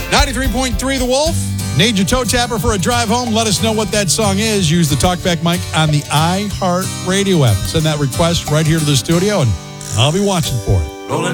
93.3 The Wolf. Need your toe tapper for a drive home? Let us know what that song is. Use the TalkBack mic on the iHeart Radio app. Send that request right here to the studio, and I'll be watching for it.